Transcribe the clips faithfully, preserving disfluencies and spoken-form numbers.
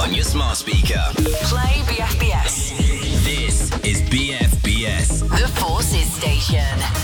on your smart speaker. Play B F B S. This is B F B S. The Forces Station.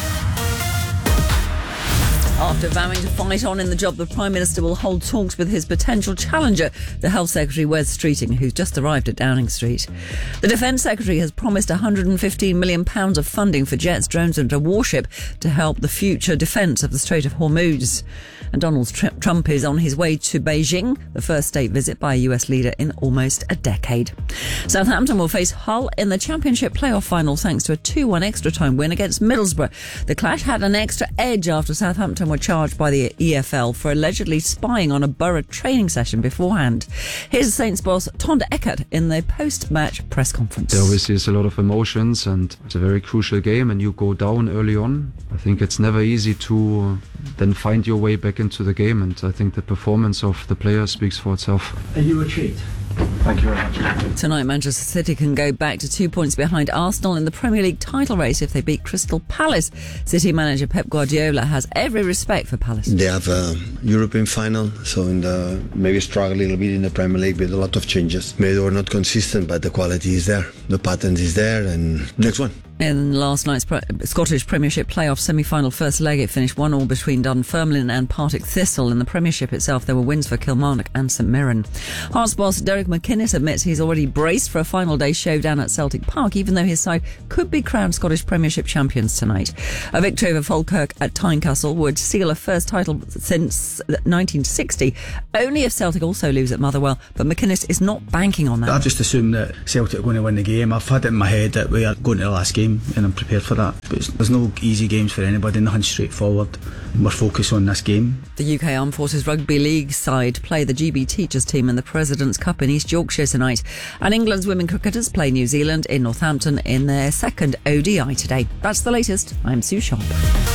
After vowing to fight on in the job, the Prime Minister will hold talks with his potential challenger, the Health Secretary Wes Streeting, who's just arrived at Downing Street. The Defence Secretary has promised one hundred fifteen million pounds of funding for jets, drones and a warship to help the future defence of the Strait of Hormuz. And Donald Trump is on his way to Beijing, the first state visit by a U S leader in almost a decade. Southampton will face Hull in the Championship playoff final thanks to a two one extra time win against Middlesbrough. The clash had an extra edge after Southampton were charged by the E F L for allegedly spying on a Borough training session beforehand. Here's Saints boss Tonda Eckert in the post-match press conference. There obviously is a lot of emotions and it's a very crucial game and you go down early on. I think it's never easy to then find your way back into the game, and I think the performance of the players speaks for itself. Are you a treat? Thank you very much. Tonight, Manchester City can go back to two points behind Arsenal in the Premier League title race if they beat Crystal Palace. City manager Pep Guardiola has every respect for Palace. They have a European final, so in the maybe struggle a little bit in the Premier League with a lot of changes. Maybe they were not consistent, but the quality is there, the pattern is there, and next one. In last night's pre- Scottish Premiership playoff semi-final first leg, it finished one all between Dunfermline and Partick Thistle. In the Premiership itself, there were wins for Kilmarnock and St Mirren. Hearts boss Derek McInnes admits he's already braced for a final day showdown at Celtic Park, even though his side could be crowned Scottish Premiership champions tonight. A victory over Falkirk at Tynecastle would seal a first title since nineteen sixty, only if Celtic also lose at Motherwell, but McInnes is not banking on that. I've just assumed that Celtic are going to win the game. I've had it in my head that we are going to the last game, and I'm prepared for that. But there's no easy games for anybody, nothing straightforward. We're focused on this game. The U K Armed Forces Rugby League side play the G B Teachers team in the President's Cup in East Yorkshire tonight. And England's women cricketers play New Zealand in Northampton in their second O D I today. That's the latest. I'm Sue Sharp.